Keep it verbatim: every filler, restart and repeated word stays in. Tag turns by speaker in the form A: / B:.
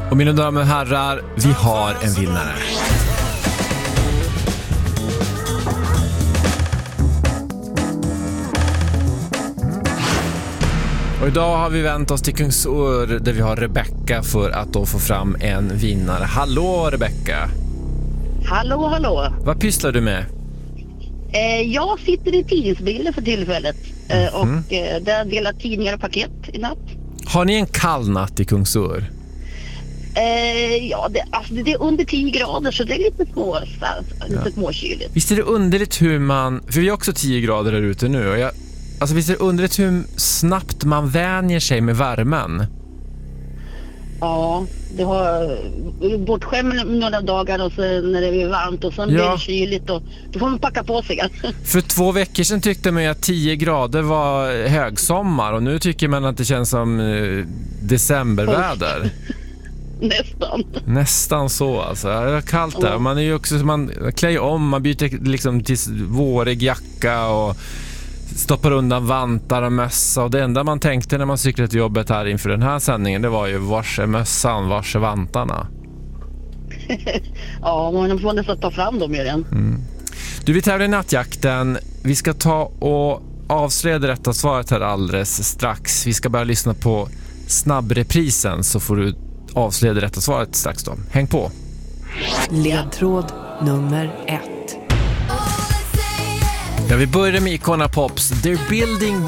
A: Och mina damer och herrar, vi har en vinnare. Och idag har vi vänt oss till Kungsör där vi har Rebecka för att då få fram en vinnare. Hallå Rebecka!
B: Hallå, hallå!
A: Vad pysslar du med?
B: Eh, jag sitter i tidningsbilen för tillfället eh, och mm. eh, där delar tidningar och paket i natt.
A: Har ni en kall natt i Kungsör?
B: Eh, ja, det, alltså, det är under tio grader så det är lite, små, lite ja. småkyligt.
A: Visst är det underligt hur man... För vi har också tio grader där ute nu och jag... Alltså visst är det underligt hur snabbt man vänjer sig med värmen?
B: Ja, det har bortskämd några dagar och sen när det är varmt och sen ja. blir det kyligt och då får man packa på sig.
A: För två veckor sedan tyckte man att tio grader var högsommar och nu tycker man att det känns som eh, decemberväder.
B: Nästan.
A: Nästan så alltså. Det är kallt där. Ja. Man är ju också man klär om, man byter liksom till vårig jacka och stoppar undan vantar och mössa och det enda man tänkte när man cyklade till jobbet här inför den här sändningen det var ju vars är mössan, vars är vantarna.
B: Ja, man får nästan ta fram dem igen.
A: Mm. Du, vi tävlar i nattjakten. Vi ska ta och avslöja det rätta svaret här alldeles strax. Vi ska bara lyssna på snabbreprisen så får du avslöja det rätta svaret strax då. Häng på!
C: Ledtråd nummer ett.
A: Ja, vi börjar med Icona Pops. They're building